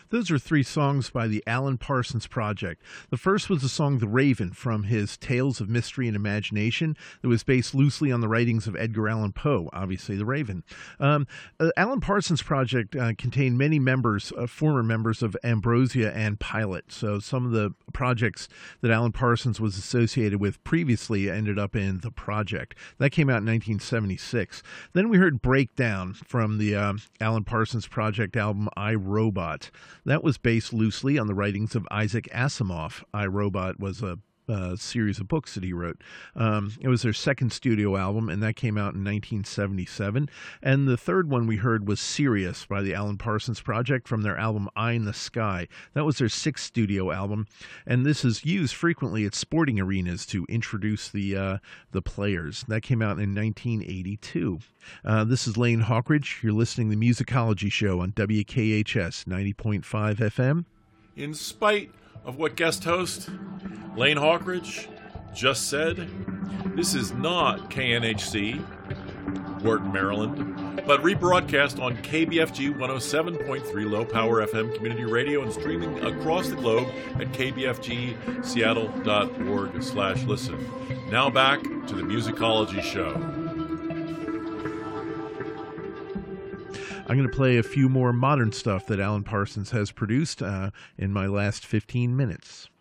Those are three songs by the Alan Parsons Project. The first was the song The Raven from his Tales of Mystery and Imagination that was based loosely on the writings of Edgar Allan Poe, obviously The Raven. Alan Parsons Project contained many members, former members of Ambrosia and Pilot. So some of the projects that Alan Parsons was associated with previously ended up in the project. That came out in 1976. Then we heard Breakdown from the Alan Parsons Project album I, Robot. That was based loosely on the writings of Isaac Asimov. I, Robot was a series of books that he wrote. It was their second studio album, and that came out in 1977. And the third one we heard was Sirius by the Alan Parsons Project from their album Eye in the Sky. That was their sixth studio album, and this is used frequently at sporting arenas to introduce the players. That came out in 1982. This is Lane Hawkridge. You're listening to the Musicology Show on WKHS 90.5 FM. In spite of what guest host Lane Hawkridge just said, this is not KNHC, Wharton, Maryland, but rebroadcast on KBFG 107.3 Low Power FM Community Radio and streaming across the globe at kbfgseattle.org/listen. Now back to the Musicology Show. I'm going to play a few more modern stuff that Alan Parsons has produced in my last 15 minutes.